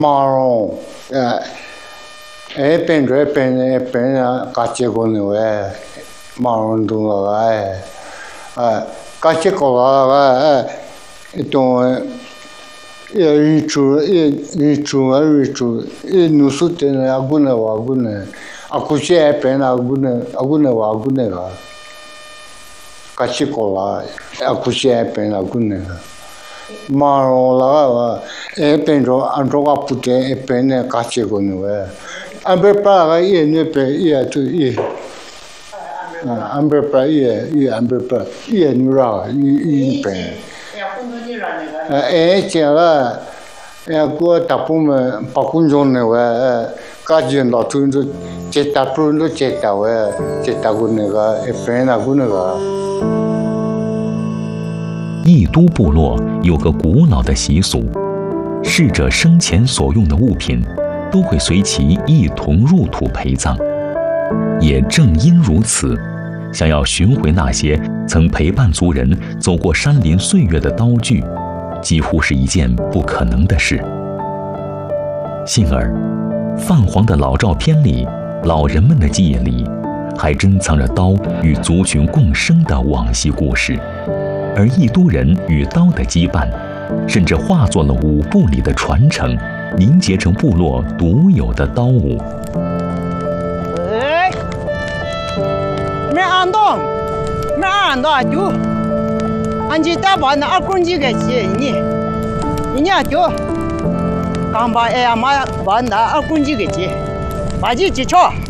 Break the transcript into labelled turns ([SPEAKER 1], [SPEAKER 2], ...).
[SPEAKER 1] 马龙，边啊，家结婚的喂，马龙东了家结婚了东，日出，努苏的阿姑呢，阿姑些边阿姑呢个，家结婚了，阿姑些边阿姑呢个。马龙了边着按照我不的边呢家结婚的喂，安排把个那边就安排把安排把女啦边，这了，过大部分把工作呢喂，家结老头子接大部分都接到喂，接到过那个边那个。
[SPEAKER 2] 义都部落有个古老的习俗，逝者生前所用的物品都会随其一同入土陪葬。也正因如此，想要寻回那些曾陪伴族人走过山林岁月的刀具，几乎是一件不可能的事。幸而，泛黄的老照片里，老人们的记忆里，还珍藏着刀与族群共生的往昔故事。而义都人与刀的羁绊，甚至化作了舞步里的传承，凝结成部落独有的刀舞。
[SPEAKER 3] 没按到就，俺这大把那二公鸡给接你就，刚把妈把那二公鸡给接，把这接着。